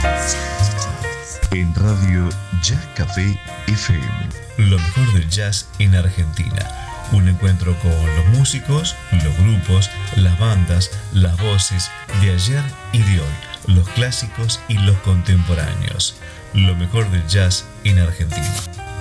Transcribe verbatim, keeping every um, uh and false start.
En Radio Jazz Café F M. Lo mejor del jazz en Argentina. Un encuentro con los músicos, los grupos, las bandas, las voces de ayer y de hoy, los clásicos y los contemporáneos. Lo mejor del jazz en Argentina.